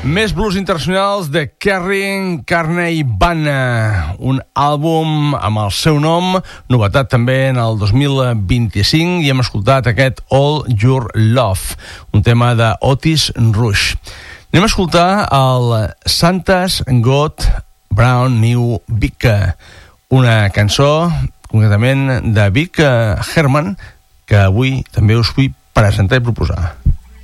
Més blues internacionals de Kerry Carney Bana, un àlbum amb el seu nom, novetat també en el 2025, i hem escoltat aquest All Your Love, un tema de Otis Rush. Anem a escoltar el Santa's Got Brown New Vic, una cançó concretament de Vic Herman, que avui també us vull presentar i proposar.